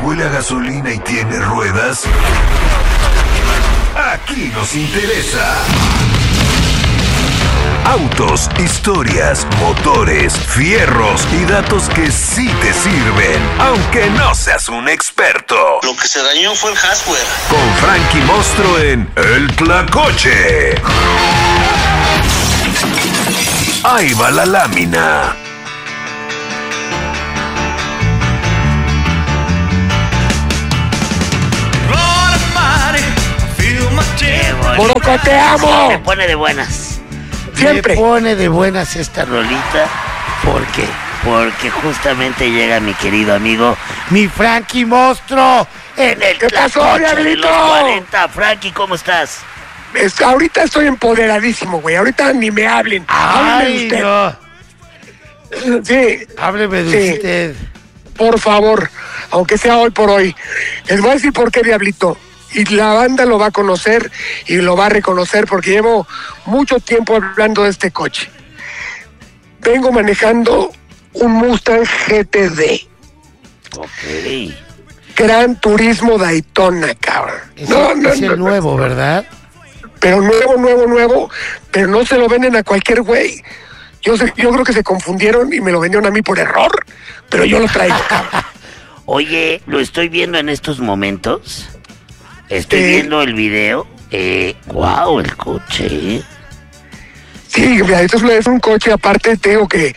huele a gasolina y tiene ruedas? Aquí nos interesa. Autos, historias, motores, fierros y datos que sí te sirven, aunque no seas un experto. Lo que se dañó fue el hardware. Con Frankie Monstruo en El Tlacoche. Ahí va la lámina. Moroco, te amo. Me pone de buenas. Siempre. Me pone de buenas esta rolita. ¿Por qué? Porque justamente llega mi querido amigo, mi Frankie Monstruo, en el ¿Qué pasó, Tlacoche de Diablito? los 40. Frankie, ¿cómo estás? Ahorita estoy empoderadísimo, güey. Ahorita ni me hablen. Ay, Hábleme usted. no. Sí, Hábleme de Sí. usted. por favor. Aunque sea hoy por hoy. Les voy a decir por qué, Diablito. Y la banda lo va a conocer y lo va a reconocer porque llevo mucho tiempo hablando de este coche. Vengo manejando un Mustang GTD. Ok. Gran Turismo Daytona, cabrón. Es el nuevo, ¿verdad? Pero nuevo, pero no se lo venden a cualquier güey. Yo creo que se confundieron y me lo vendieron a mí por error, pero yo lo traigo, cabrón. Oye, lo estoy viendo en estos momentos. Estoy viendo el video. Wow, el coche. Sí, mira, esto es un coche, aparte te digo que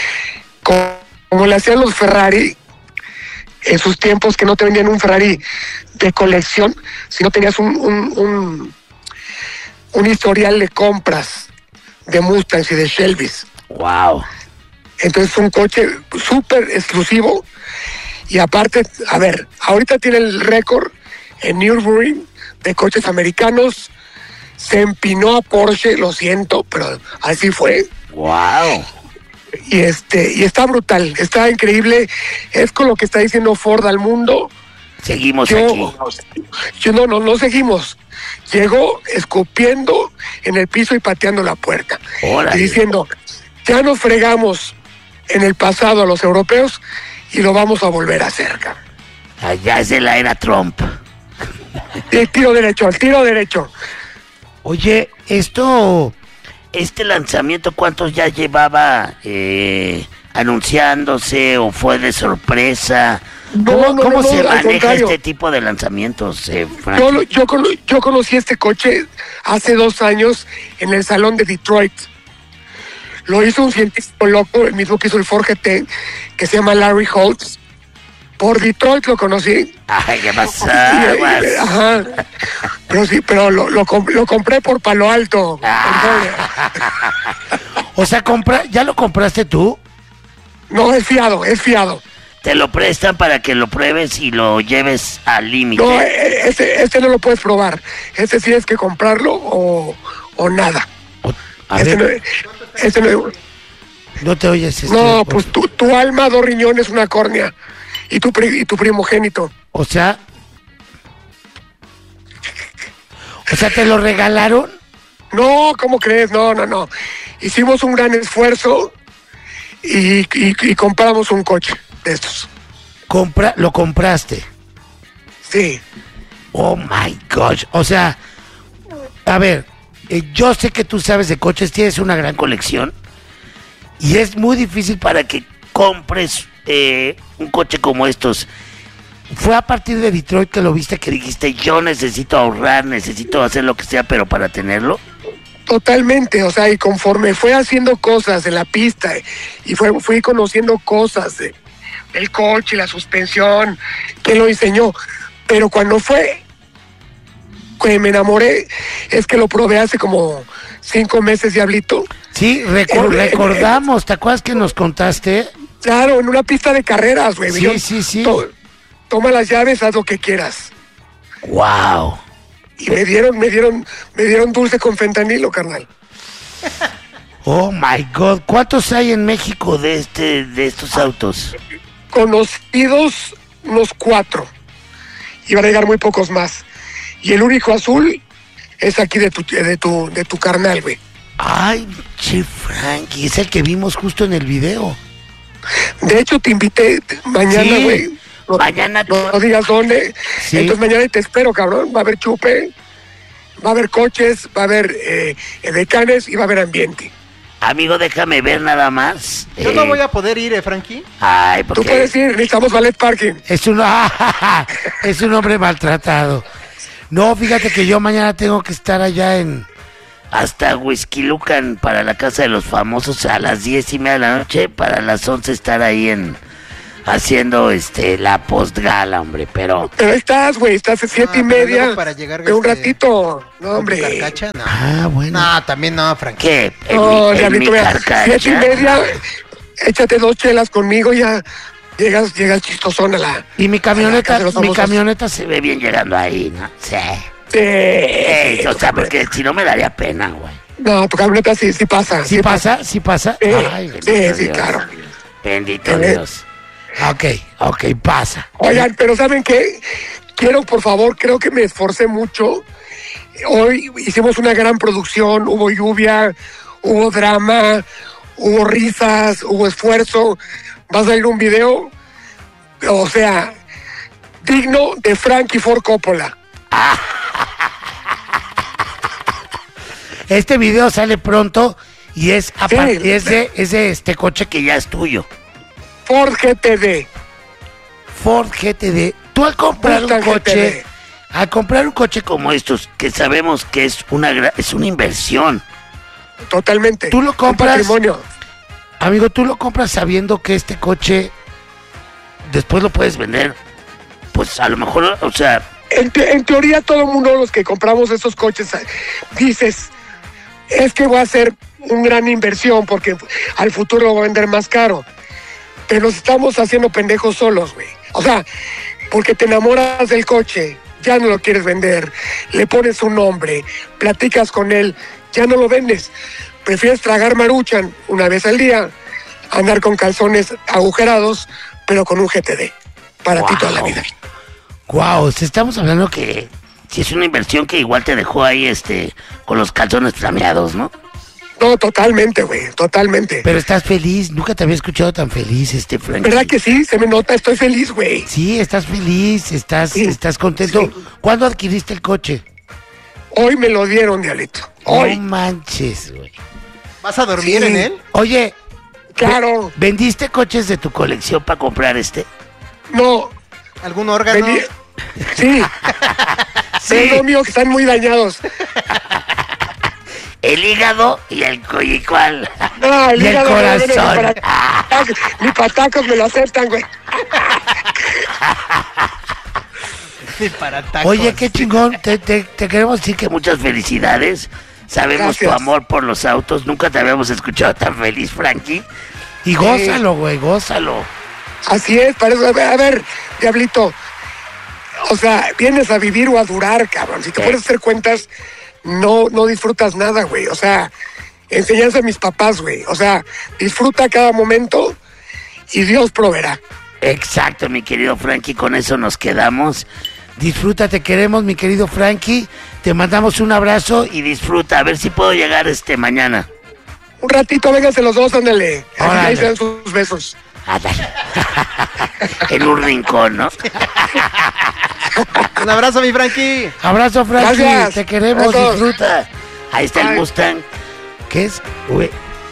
como le hacían los Ferrari en sus tiempos, que no te vendían un Ferrari de colección, sino tenías un historial de compras de Mustangs y de Shelbys. Wow. Entonces es un coche súper exclusivo y aparte, a ver, ahorita tiene el récord en Nürburgring de coches americanos. Se empinó a Porsche, lo siento, pero así fue. Wow. Y está brutal, está increíble. Es con lo que está diciendo Ford al mundo. Seguimos aquí. No seguimos. Llegó escupiendo en el piso y pateando la puerta. Órale. Y diciendo, ya nos fregamos en el pasado a los europeos y lo vamos a volver a hacer, cabrón. Allá es de la era Trump. El tiro derecho. Oye, este lanzamiento, ¿cuántos ya llevaba anunciándose o fue de sorpresa? ¿Cómo se al maneja contrario. este tipo de lanzamientos, Frank? Yo conocí este coche hace 2 años en el salón de Detroit. Lo hizo un científico loco, el mismo que hizo el Ford GT, que se llama Larry Holtz. Por Detroit lo conocí. Ay, ¿qué pasa? Ajá. Pero sí, pero lo compré por Palo Alto. O sea, ¿ya lo compraste tú? No, es fiado. Te lo prestan para que lo pruebes y lo lleves al límite. No, este no lo puedes probar. Este sí es que comprarlo o nada. A ver, no te oyes. No, pues tu alma, 2 riñones, una córnea. Y tu primogénito. O sea, ¿te lo regalaron? No, ¿cómo crees? No. Hicimos un gran esfuerzo y compramos un coche de estos. ¿Lo compraste? Sí. Oh my gosh. O sea, a ver, yo sé que tú sabes de coches, tienes una gran colección y es muy difícil para que compres un coche como estos. ¿Fue a partir de Detroit que lo viste, que dijiste, yo necesito ahorrar, necesito hacer lo que sea, pero para tenerlo? Totalmente, o sea, y conforme fue haciendo cosas en la pista y fui conociendo cosas del coche, la suspensión, que lo diseñó, pero cuando fue que me enamoré, es que lo probé hace como 5 meses, Diablito. Sí, recordamos, ¿te acuerdas que nos contaste? Claro, en una pista de carreras, güey. Sí. Toma las llaves, haz lo que quieras. Wow. Y me dieron dulce con fentanilo, carnal. Oh my God, ¿cuántos hay en México de estos autos? Conocidos unos 4. Y van a llegar muy pocos más. Y el único azul es aquí de tu carnal, güey. Ay, che, Frankie, es el que vimos justo en el video. De hecho, te invité mañana, güey. Mañana no digas dónde. Sí. Entonces mañana te espero, cabrón. Va a haber chupe, va a haber coches, va a haber decanes y va a haber ambiente. amigo, déjame ver nada más. Yo no voy a poder ir, Frankie. Ay, Tú porque puedes ir, necesitamos ballet parking. es es un hombre maltratado. No, fíjate que yo mañana tengo que estar allá hasta Whisky Lucan para la Casa de los Famosos a las 10:30 de la noche, para las 11 estar ahí haciendo la postgala, hombre, pero Pero ahí estás, güey, estás a 7:30. luego para llegar, de un ratito. No, hombre. ¿Carcacha? No. bueno. No, también no, Frankie. ¿Qué? No, En mi Diablito, vea, carcacha. 7:30, échate 2 chelas conmigo, ya llegas chistosón a la... Y mi a la camioneta, Casa de los mi Famosos. camioneta se ve bien llegando ahí, ¿no? Sí. Sí. O sea, porque si no me daría pena, güey. No, tu camioneta sí pasa. ¿Sí pasa? ¿Sí pasa? Sí, Ay, bendito sí, Dios. claro. Bendito Dios. Ok, pasa. Oigan, pero ¿saben qué? Quiero, por favor, creo que me esforcé mucho. Hoy hicimos una gran producción, hubo lluvia, hubo drama, hubo risas, hubo esfuerzo. Va a salir un video, o sea, digno de Frankie Ford Coppola. Este video sale pronto y es de este coche que ya es tuyo. Ford GTD. Ford GTD. Tú al comprar un Mustang coche, GTD. al comprar un coche como estos, que sabemos que es una inversión. Totalmente. Tú lo Un compras, patrimonio. amigo, tú lo compras sabiendo que este coche después lo puedes vender. Pues a lo mejor, o sea, En teoría, todo el mundo, los que compramos esos coches, dices, es que voy a hacer una gran inversión porque al futuro lo voy a vender más caro. Pero nos estamos haciendo pendejos solos, güey. O sea, porque te enamoras del coche, ya no lo quieres vender, le pones un nombre, platicas con él, ya no lo vendes. Prefieres tragar Maruchan una vez al día, andar con calzones agujerados, pero con un GTD. Para ti toda la vida. wow, estamos hablando que si es una inversión que igual te dejó ahí con los calzones flameados, ¿no? No, totalmente, güey, totalmente. Pero estás feliz, nunca te había escuchado tan feliz, Frankie. ¿Verdad que sí? Se me nota, estoy feliz, güey. Sí, estás feliz, estás contento. Sí. ¿Cuándo adquiriste el coche? Hoy me lo dieron, Diablito. Hoy. No manches, güey. ¿Vas a dormir Sí. en él? Oye, Claro. ¿vendiste coches de tu colección para comprar No. ¿Algún órgano? Vení- Sí. Sí. Pero mío que están muy dañados. El hígado y el cual. No, Y el hígado no me viene corazón. Ni patacos me lo aceptan, güey. Ni para tacos. Oye, qué chingón. Te queremos decir que muchas felicidades. Sabemos Gracias. tu amor por los autos. Nunca te habíamos escuchado tan feliz, Frankie. Y gózalo, güey, gózalo. Así es, para eso. A ver, Diablito. O sea, vienes a vivir o a durar, cabrón. Si te puedes hacer cuentas, no disfrutas nada, güey. O sea, enseñanza a mis papás, güey. O sea, disfruta cada momento y Dios proveerá. Exacto, mi querido Frankie. Con eso nos quedamos. Disfruta, te queremos, mi querido Frankie. Te mandamos un abrazo y disfruta. A ver si puedo llegar mañana. Un ratito, vénganse los dos, ándale. Órale. Ahí se dan sus besos. Ándale. En un rincón, ¿no? Un abrazo, mi Frankie. Abrazo, Frankie. Gracias. Te queremos, Besos. disfruta. Ahí está el Bye. Mustang. ¿Qué es? Güey,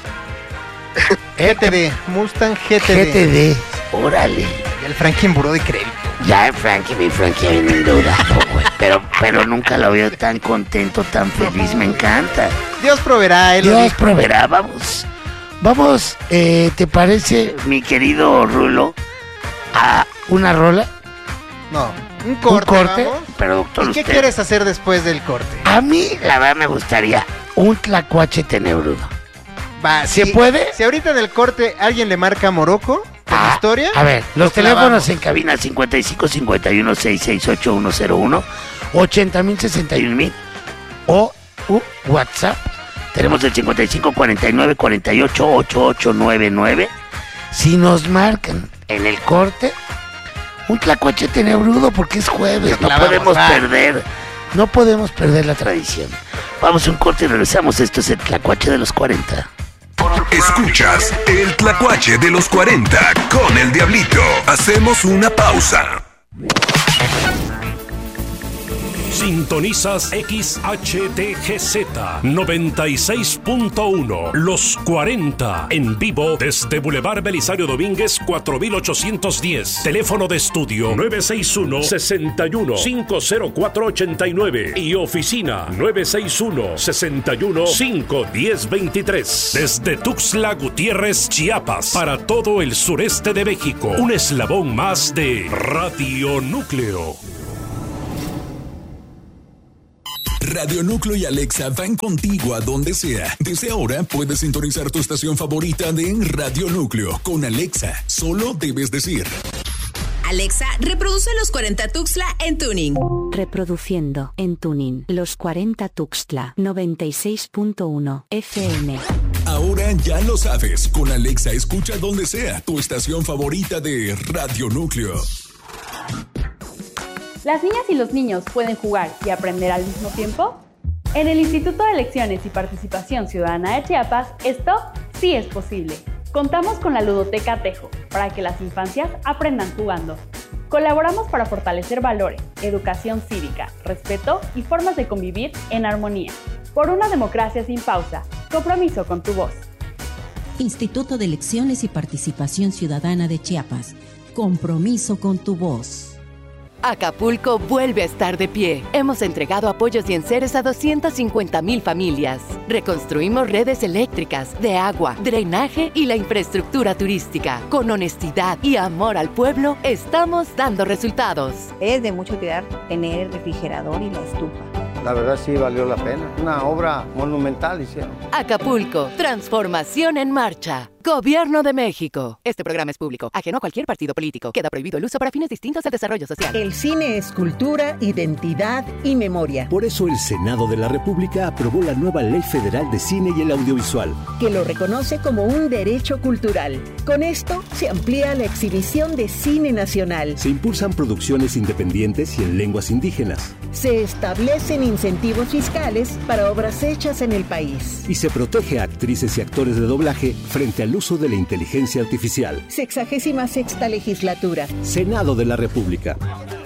GTD. Mustang GTD. GTD. Órale. Y el Frankie en buró de crédito. Ya mi Frankie viene endeudado, güey. Pero nunca lo veo tan contento, tan feliz. Me encanta. Dios proveerá, él lo Dios dijo. proveerá. Vamos, ¿te parece, mi querido Rulo, a una rola? No, un corte. ¿Un corte? vamos. Productor, ¿Y qué usted. quieres hacer después del corte? A mí, la verdad, me gustaría un tlacuache tenebrudo. Va, ¿Se puede? Si ahorita en el corte alguien le marca a Morocco con historia. A ver, los lo teléfonos clavamos. en cabina 55 51 668 101 80,000 61,000 o WhatsApp. Tenemos el 55 49 48 8899. Si nos marcan en el corte, un tlacuache tenebrudo porque es jueves, Lo no clavamos, podemos va. perder. No podemos perder la tradición. Vamos a un corte y regresamos. Esto es el tlacuache de los 40. Escuchas el Tlacuache de los 40 con el Diablito. Hacemos una pausa. Sintonizas XHTGZ 96.1 Los 40 en vivo desde Boulevard Belisario Domínguez 4810. Teléfono de estudio 961-61-50489 y oficina 961-61-51023. Desde Tuxtla Gutiérrez, Chiapas, para todo el sureste de México. Un eslabón más de Radio Núcleo. Radio Núcleo y Alexa van contigo a donde sea. Desde ahora puedes sintonizar tu estación favorita de Radio Núcleo con Alexa. Solo debes decir: Alexa, reproduce Los 40 Tuxtla en Tuning. Reproduciendo en Tuning Los 40 Tuxtla 96.1 FM. Ahora ya lo sabes. Con Alexa escucha donde sea tu estación favorita de Radio Núcleo. ¿Las niñas y los niños pueden jugar y aprender al mismo tiempo? En el Instituto de Elecciones y Participación Ciudadana de Chiapas, esto sí es posible. Contamos con la Ludoteca Tejo para que las infancias aprendan jugando. Colaboramos para fortalecer valores, educación cívica, respeto y formas de convivir en armonía. Por una democracia sin pausa, compromiso con tu voz. Instituto de Elecciones y Participación Ciudadana de Chiapas. Compromiso con tu voz. Acapulco vuelve a estar de pie. Hemos entregado apoyos y enseres a 250,000 familias. Reconstruimos redes eléctricas, de agua, drenaje y la infraestructura turística. Con honestidad y amor al pueblo, estamos dando resultados. Es de mucha utilidad tener el refrigerador y la estufa. La verdad sí valió la pena. Una obra monumental hicieron. Acapulco, transformación en marcha. Gobierno de México. Este programa es público, ajeno a cualquier partido político. Queda prohibido el uso para fines distintos del desarrollo social. El cine es cultura, identidad y memoria. Por eso el Senado de la República aprobó la nueva Ley Federal de Cine y el Audiovisual, que lo reconoce como un derecho cultural. Con esto se amplía la exhibición de cine nacional. Se impulsan producciones independientes y en lenguas indígenas. Se establecen incentivos fiscales para obras hechas en el país. Y se protege a actrices y actores de doblaje frente al uso de la inteligencia artificial. 66ª legislatura. Senado de la República.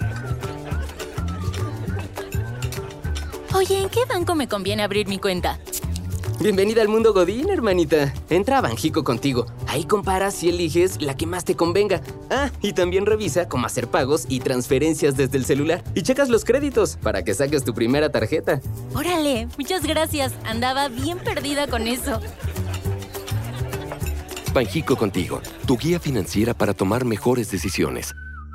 Oye, ¿en qué banco me conviene abrir mi cuenta? Bienvenida al mundo Godín, hermanita. Entra a Banjico contigo. Ahí comparas y eliges la que más te convenga. Ah, y también revisa cómo hacer pagos y transferencias desde el celular. Y checas los créditos para que saques tu primera tarjeta. Órale, muchas gracias. Andaba bien perdida con eso. Banjico contigo, tu guía financiera para tomar mejores decisiones.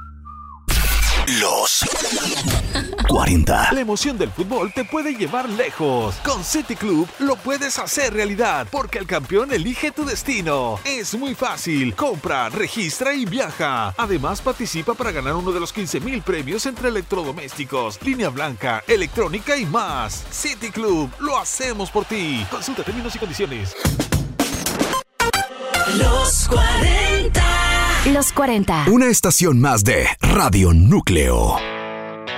Los 40. La emoción del fútbol te puede llevar lejos. Con City Club lo puedes hacer realidad, porque el campeón elige tu destino. Es muy fácil. Compra, registra y viaja. Además, participa para ganar uno de los 15,000 premios entre electrodomésticos, línea blanca, electrónica y más. City Club, lo hacemos por ti. Consulta términos y condiciones. Los 40. Los 40. Una estación más de Radio Núcleo.